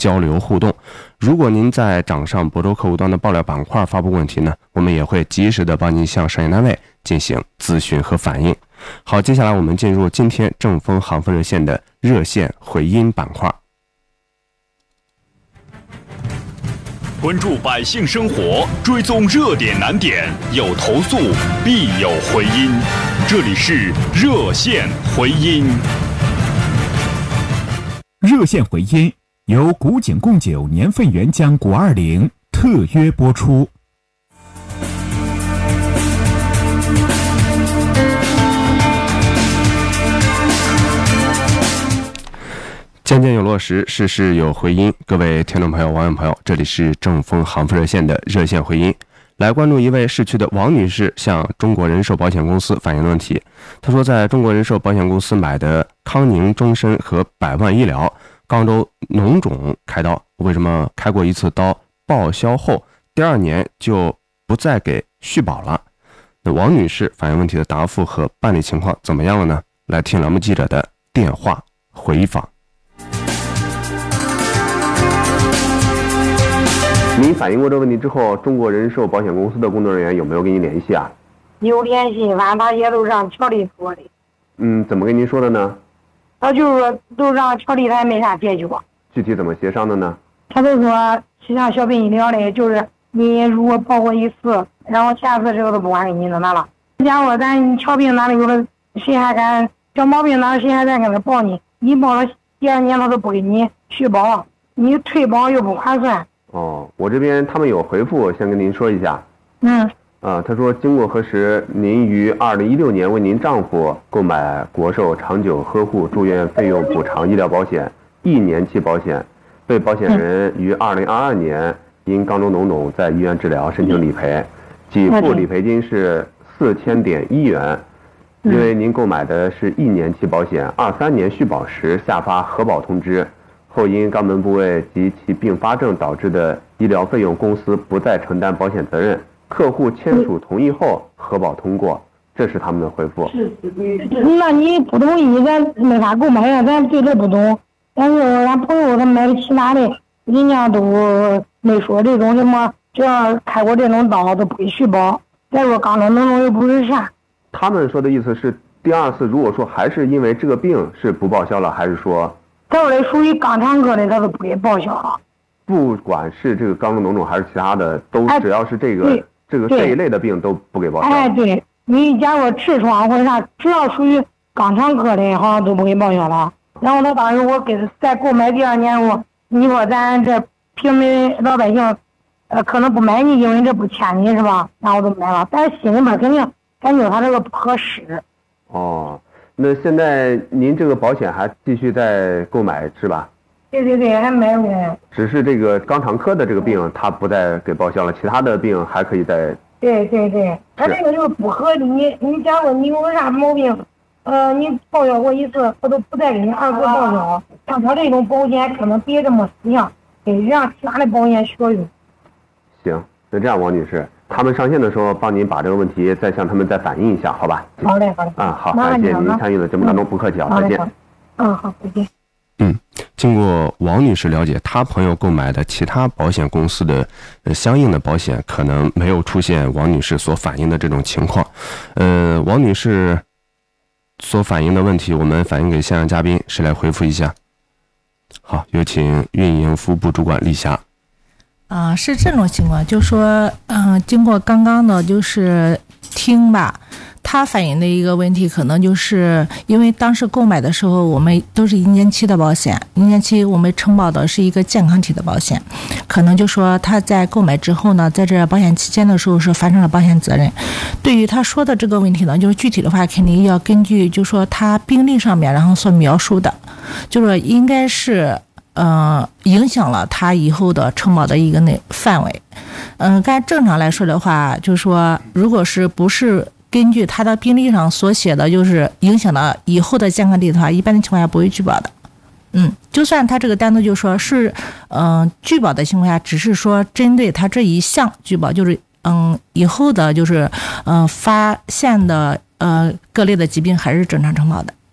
交流互动。如果您在掌上亳州客户端的爆料板块发布问题呢，我们也会及时的帮您向商业单位进行咨询和反映。好，接下来我们进入今天正风航风热线的热线回音板块。 关注百姓生活，追踪热点难点，有投诉必有回音。这里是热线回音。 热线回音由古井贡酒年份原浆520特约播出。 件件有落实，事事有回音。各位听众朋友、网友朋友，这里是正风航风热线的热线回音。来关注一位市区的王女士向中国人寿保险公司反映的问题。她说，在中国人寿保险公司买的康宁终身和百万医疗肛周脓肿开刀，为什么开过一次刀报销后第2年就不再给续保了？那王女士反映问题的答复和办理情况怎么样了呢？来听栏目记者的电话回访。您反映过这个问题之后，中国人寿保险公司的工作人员有没有跟您联系啊？ 有联系，反正他也都让调理说的。 怎么跟您说的呢？ 他就是说都让调理，他也没啥解决。 具体怎么协商的呢？ 他就说像小病医疗的，就是你如果报过一次，然后下次这个都不管给你怎么了。假如咱瞧病哪里有的，谁还敢小毛病哪谁还敢跟他报你？你报了第2年他都不给你续保，你退保又不划算。 我这边他们有回复，先跟您说一下。他说经过核实，您于2016年为您丈夫购买国寿长久呵护住院费用补偿医疗保险1年期保险，被保险人于2022年因肛周脓肿在医院治疗申请理赔，给付理赔金是4000.1元。因为您购买的是1年期保险，23年续保时下发核保通知，后因肛门部位及其并发症导致的医疗费用，公司不再承担保险责任。客户签署同意后，核保通过，这是他们的回复。 那你不同意，咱没法购买呀，咱对这不懂。但是俺朋友他买的其他的，人家都没说这种什么，只要开过这种刀都不给续保。再说肛周脓肿又不是啥。 他们说的意思是，第2次如果说还是因为这个病是不报销了，还是说？ 他说的属于肛肠科的，他都不给报销了。 不管是这个肛周脓肿还是其他的，都只要是这一类的病都不给报销。 对，你假如痔疮或者啥，只要属于肛肠科的，好像都不给报销了。然后他当时我给他再购买第2年，你说咱这平民老百姓，可能不买你，因为这不欠你是吧？然后都买了，但是心里面肯定感觉他这个不合适。 那现在您这个保险还继续在购买是吧？ 对，还买呢。 只是这个肛肠科的这个病，他不再给报销了，其他的病还可以再。 对，他这个就是不合理。你假如你有啥毛病，你报销过一次，我都不再给你2次报销。像他这种保险可能别这么死样，得让其他的保险学用。 行，那这样王女士，他们上线的时候帮您把这个问题再向他们再反映一下，好吧？ 好嘞。 好，感谢您参与的节目当中，不客气啊，再见。 好，再见。 经过王女士了解，她朋友购买的其他保险公司的相应的保险可能没有出现王女士所反映的这种情况。王女士所反映的问题，我们反映给现场嘉宾，谁来回复一下？好，有请运营服务部主管丽霞。 是这种情况，就是说，经过刚刚的就是听吧，他反映的一个问题，可能就是因为当时购买的时候，我们都是1年期的保险，1年期我们承保的是一个健康体的保险，可能就说他在购买之后呢，在这保险期间的时候是发生了保险责任。对于他说的这个问题呢，就是具体的话，肯定要根据就说他病历上面然后所描述的，就说应该是。影响了他以后的承保的一个范围。按正常来说的话，就是说，如果是不是根据他的病历上所写的，就是影响到以后的健康体的话，一般的情况下不会拒保的。就算他这个单子就说是拒保的情况下，只是说针对他这一项拒保，就是以后的就是发现的各类的疾病还是正常承保的。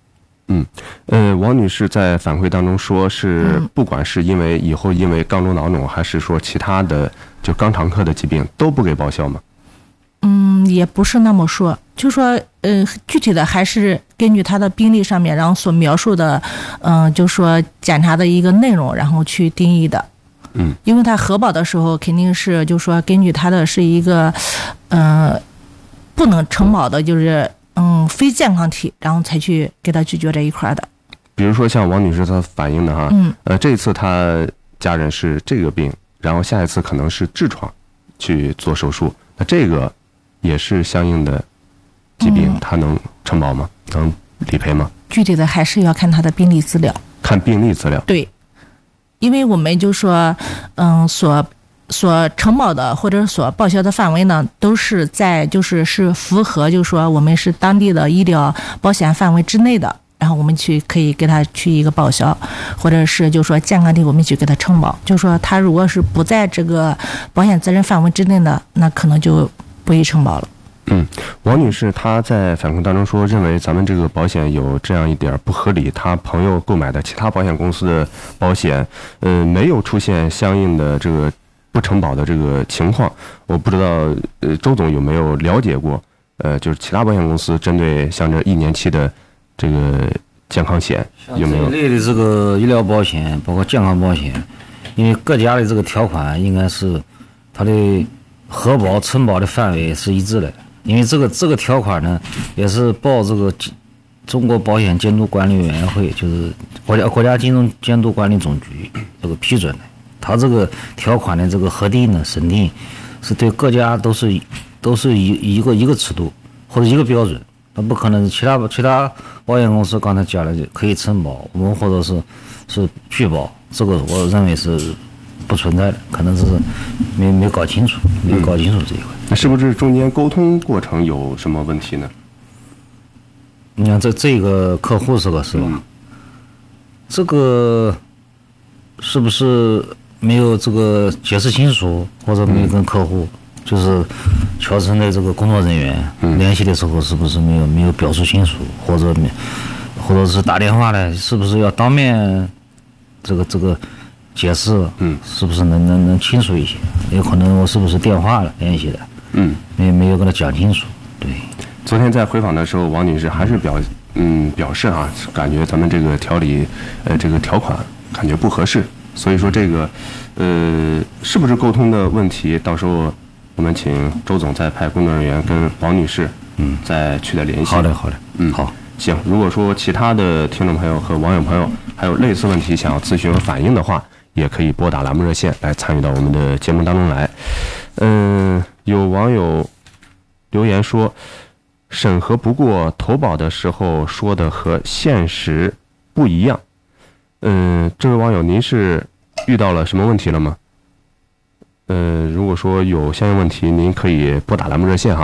王女士在反馈当中说是不管是因为以后因为肛周囊肿，还是说其他的就肛肠科的疾病都不给报销吗？ 也不是那么说，就说具体的还是根据他的病历上面，然后所描述的就说检查的一个内容，然后去定义的。因为他核保的时候肯定是就说根据他的是一个不能承保的，就是非健康体，然后才去给他拒绝这一块的。 比如说像王女士她反映的哈，这一次她家人是这个病，然后下一次可能是痔疮去做手术，那这个也是相应的疾病，她能承保吗？能理赔吗？ 具体的还是要看他的病历资料。 看病历资料。 对，因为我们就说所承保的或者所报销的范围呢，都是在是符合就是说我们是当地的医疗保险范围之内的，然后我们可以给他去一个报销，或者是就说健康体我们去给他承保。就说他如果是不在这个保险责任范围之内的，那可能就不予承保了。 王女士她在反馈当中说，认为咱们这个保险有这样一点不合理，她朋友购买的其他保险公司的保险，没有出现相应的这个不承保的这个情况。我不知道周总有没有了解过，就是其他保险公司针对像这1年期的这个健康险有没有？ 这一类的这个医疗保险，包括健康保险，因为各家的这个条款应该是它的核保承保的范围是一致的。因为这个条款呢，也是报这个中国保险监督管理委员会，就是国家金融监督管理总局这个批准的。它这个条款的这个核定呢、审定，是对各家都是一个尺度或者一个标准。它不可能其他保险公司刚才讲的可以承保，我们或者是拒保，这个我认为是不存在的，可能是没搞清楚这一块。 那是不是中间沟通过程有什么问题呢？ 你看这个客户是吧？这个是不是没有这个解释清楚，或者没有跟客户就是侨城的这个工作人员联系的时候，是不是没有表述清楚，或者是打电话呢？是不是要当面这个解释？是不是能清楚一些？有可能我是不是电话了联系的？没有跟他讲清楚。对， 昨天在回访的时候，王女士还是表示感觉咱们这个这个条款感觉不合适，所以说这个是不是沟通的问题，到时候我们请周总再派工作人员跟王女士再取得联系。 好的，好， 行。如果说其他的听众朋友和网友朋友还有类似问题想要咨询和反映的话，也可以拨打栏目热线来参与到我们的节目当中来。有网友留言说，审核不过投保的时候说的和现实不一样。这位网友，您是遇到了什么问题了吗？如果说有相应问题，您可以拨打栏目热线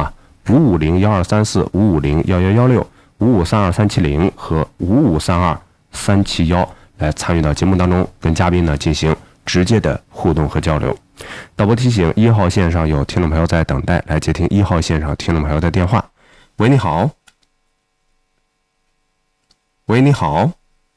5501234、5501116、5532370和5532371来参与到节目当中，跟嘉宾呢进行直接的互动和交流。导播提醒，1号线上有听众朋友在等待，来接听1号线上听众朋友的电话。喂，你好。喂，你好。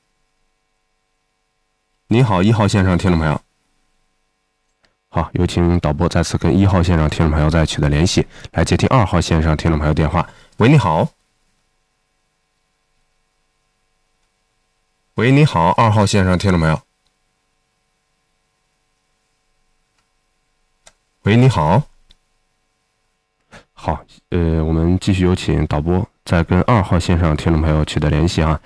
你好，1号线上听众朋友。好，有请导播再次跟1号线上听众朋友再取得联系，来接听2号线上听众朋友电话。喂，你好。喂，你好，2号线上听众朋友。喂，你好。好，我们继续有请导播再跟2号线上听众朋友取得联系啊。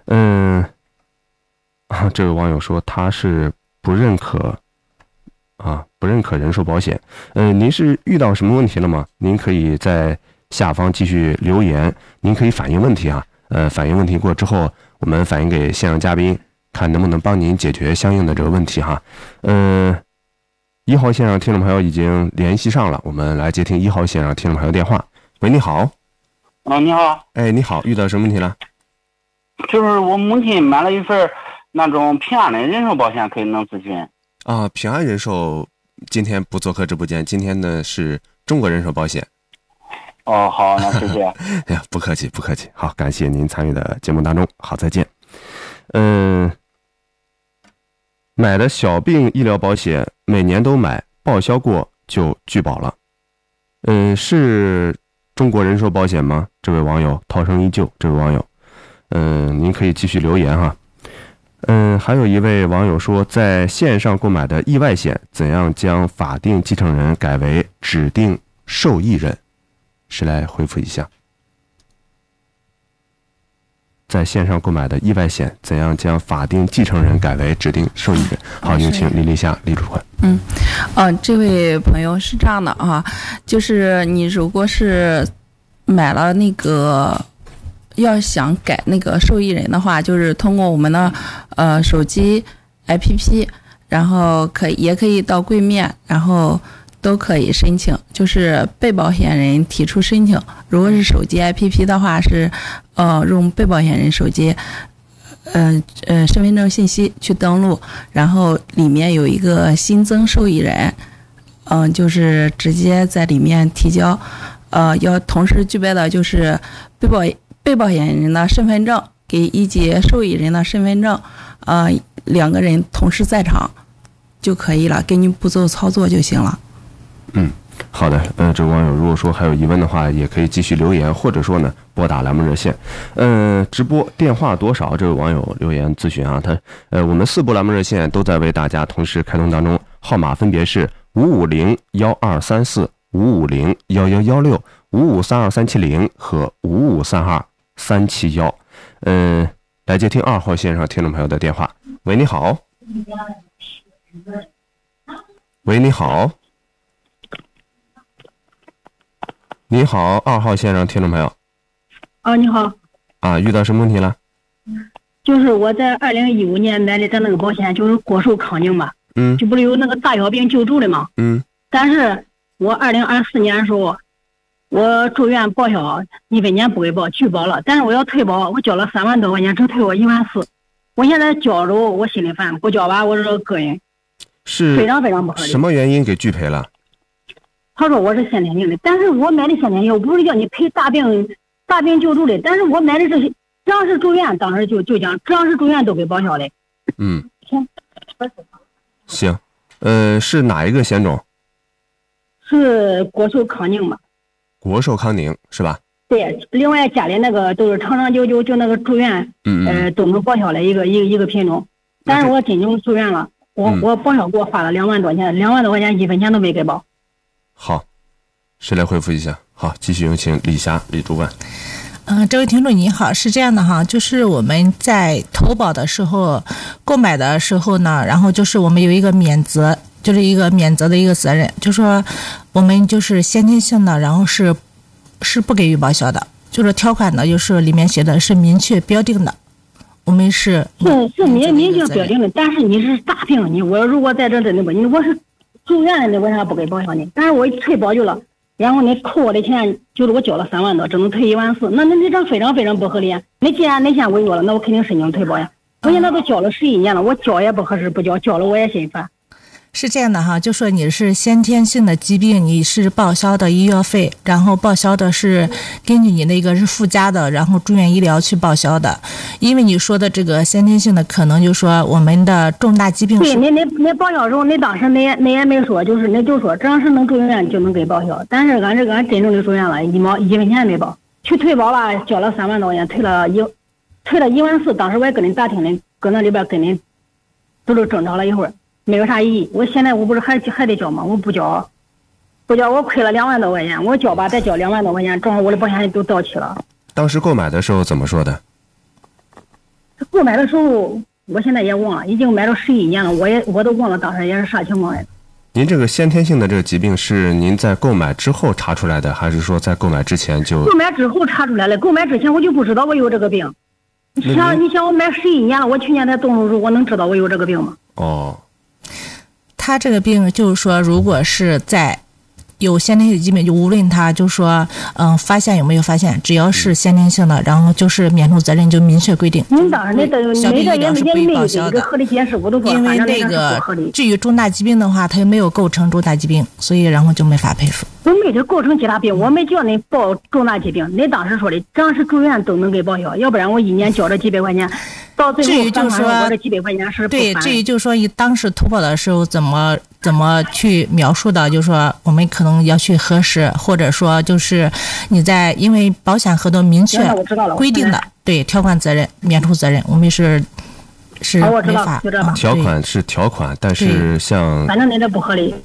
这位网友说他是不认可人寿保险。您是遇到什么问题了吗？您可以在下方继续留言，您可以反映问题啊。反映问题过之后，我们反映给现场嘉宾，看能不能帮您解决相应的这个问题哈。1号线上听众朋友已经联系上了，我们来接听1号线上听众朋友电话。喂，你好。 你好。 哎，你好，遇到什么问题了？ 就是我母亲买了一份那种平安的人寿保险，可以能咨询啊？平安人寿今天不做客直播间，今天呢是中国人寿保险。 好，那谢谢。 哎呀，不客气。好，感谢您参与的节目当中，好，再见。 买的小病医疗保险每年都买，报销过就拒保了。是中国人寿保险吗？这位网友涛声依旧，这位网友，您可以继续留言哈。还有一位网友说，在线上购买的意外险，怎样将法定继承人改为指定受益人？谁来回复一下？在线上购买的意外险，怎样将法定继承人改为指定受益人？好，有请李丽霞李主管。 这位朋友是这样的啊，就是你如果是买了那个要想改那个受益人的话，就是通过我们的手机 APP， 然后也可以到柜面，然后都可以申请，就是被保险人提出申请。如果是手机 APP 的话，是用被保险人手机身份证信息去登录，然后里面有一个新增受益人，就是直接在里面提交，要同时具备的就是被保险人的身份证给以及受益人的身份证，两个人同时在场就可以了，根据步骤操作就行了。 好的，这位网友如果说还有疑问的话，也可以继续留言，或者说呢拨打栏目热线。直播电话多少？这位网友留言咨询啊，我们4部栏目热线都在为大家同时开通当中，号码分别是5501234、5501116、5532370和5532371。来接听2号线上听众朋友的电话。喂，你好。喂，你好。你好，2号线上听众朋友。 你好。 遇到什么问题了？ 就是我在2015年买的咱那个保险，就是国寿康宁吧。就不是有那个大小病救助的吗？但是我2024年的时候，我住院报销1分钱不给报，拒保了。但是我要退保，我交了3万多块钱，只退我14000。我现在交着，我心里烦，不交吧，我是个人， 是非常非常不合理。 什么原因给拒赔了？ 他说我是先天性的，但是我买的先天性，我不是叫你赔大病救助的，但是我买的这些，只要是住院，当时就讲，只要是住院都给报销的。 行，是哪一个险种？ 是国寿康宁吧？ 国寿康宁是吧？ 对，另外家里那个都是长长久久，就那个住院，都能报销的一个品种。但是我今年住院了，我报销给我花了2万多钱，2万多块钱1分钱都没给报。 好，谁来回复一下？好，继续有请李霞李主管。 这位听众你好，是这样的哈，就是我们在投保的时候、购买的时候呢，然后就是我们有一个免责，就是一个免责的一个责任，就说我们就是先天性的，然后是不给予报销的，就是条款呢，就是里面写的是明确标定的，我们是明确标定的，但是你是大病，我如果在这真的不，我是住院的，你为啥不给报销呢？但是我一退保就了，然后你扣我的钱，就是我交了3万多，只能退14000，那这非常非常不合理。你既然先违约了，那我肯定申请退保呀。我现在都交了11年了，我交也不合适，不交了我也心烦。 是这样的哈，就说你是先天性的疾病，你是报销的医药费，然后报销的是根据你那个是附加的，然后住院医疗去报销的。因为你说的这个先天性的，可能就说我们的重大疾病。 对，你报销的时候，你当时你也没说，就是你就说只要是能住院就能给报销。但是俺真正的住院了，1分钱也没报，去退保了，交了3万多块钱，退了14000。当时我也跟你打听的，搁那里边跟你都是争吵了一会儿。没有啥意义，我现在我不是还得交吗？我不交，我亏了2万多块钱，我交吧再交2万多块钱，正好我的保险都到期了。 当时购买的时候怎么说的？ 购买的时候，我现在也忘了，已经买了11年了，我都忘了当时也是啥情况了。 您这个先天性的这个疾病是您在购买之后查出来的，还是说在购买之前就？ 购买之后查出来了，购买之前我就不知道我有这个病。你想我买11年了，我去年才动手术，我能知道我有这个病吗？ 他这个病就是说，如果是在有先天性疾病，就无论他就说发现有没有发现，只要是先天性的，然后就是免除责任就明确规定。 您当时小病医疗是不予报销的，因为那个至于重大疾病的话，他又没有构成重大疾病，所以然后就没法赔付。 都没这构成其他病，我没叫你报重大疾病，你当时说的只要是住院都能给报销，要不然我一年交这几百块钱，到最后就是说我这几百块钱是不对，至于就是说你当时突破的时候怎么去描述的，就是说我们可能要去核实，或者说就是你在因为保险合同明确规定的对条款责任免除责任，我们是没法。 条款是条款，但是像反正你这不合理。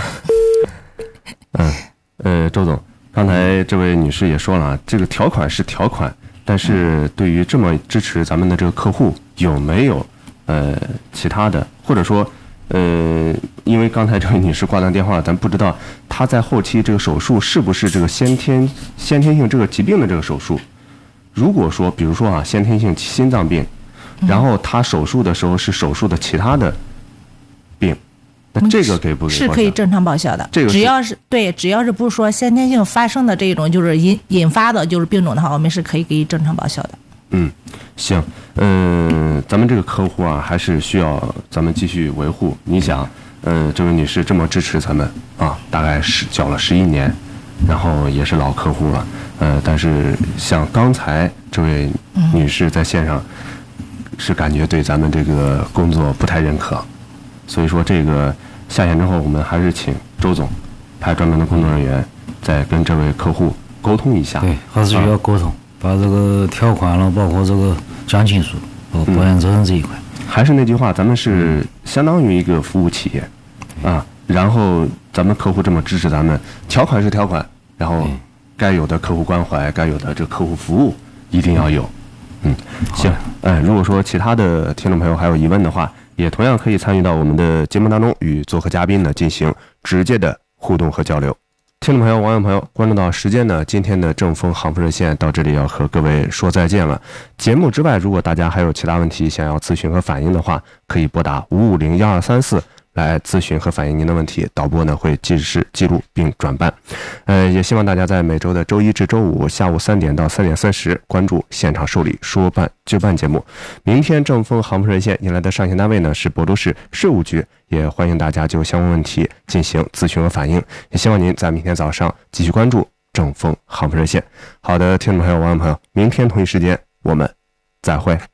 周总，刚才这位女士也说了，这个条款是条款，但是对于这么支持咱们的这个客户，有没有其他的，或者说因为刚才这位女士挂断电话，咱不知道她在后期这个手术是不是这个先天性这个疾病的这个手术。如果说比如说啊先天性心脏病，然后她手术的时候是手术的其他的病，那这个给不给？ 是可以正常报销的。 这个只要是不是说先天性发生的这种就是引发的就是病种的话，我们是可以给予正常报销的。 行，咱们这个客户啊，还是需要咱们继续维护。你想，这位女士这么支持咱们啊，大概是缴了11年，然后也是老客户了，但是像刚才这位女士在线上，是感觉对咱们这个工作不太认可，所以说这个下线之后，我们还是请周总派专门的工作人员再跟这位客户沟通一下。 对，还是需要沟通。把这个条款了，包括这个讲清楚，保险责任这一块。 还是那句话，咱们是相当于一个服务企业，啊，然后咱们客户这么支持咱们，条款是条款，然后该有的客户关怀，该有的这个客户服务一定要有。行，如果说其他的听众朋友还有疑问的话，也同样可以参与到我们的节目当中，与做客嘉宾呢进行直接的互动和交流。听众朋友、网友朋友，关注到时间呢，今天的正风航空热线到这里要和各位说再见了。节目之外，如果大家还有其他问题想要咨询和反映的话，可以拨打5501234来咨询和反映您的问题，导播呢会及时记录并转办。也希望大家在每周的周一至周五下午3点到3点30关注现场受理说办就办节目。明天正风航空热线迎来的上线单位呢是亳州市税务局，也欢迎大家就相关问题进行咨询和反映。也希望您在明天早上继续关注正风航空热线。好的，听众朋友、网友朋友，明天同一时间我们再会。